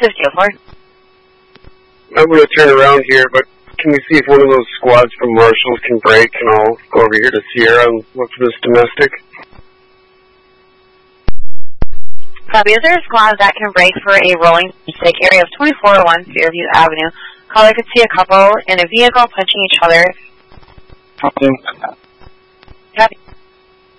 5004. I'm going to turn around here, but can you see if one of those squads from Marshals can break, and I'll go over here to Sierra and look for this domestic? Copy. Is there a squad that can break for a rolling stake area of 2401 Fairview Avenue? Caller could see a couple in a vehicle punching each other. Copy. Copy.